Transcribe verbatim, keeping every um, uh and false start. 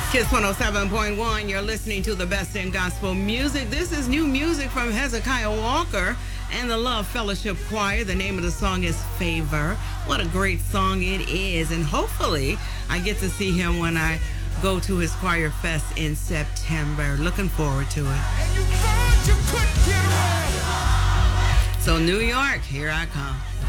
Kiss one oh seven point one, you're listening to the best in gospel music. This is new music from Hezekiah Walker and the Love Fellowship Choir. The name of the song is Favor. What a great song it is. And hopefully I get to see him when I go to his Choir Fest in September. Looking forward to it. And you thought you couldn't get away. So New York, here I come.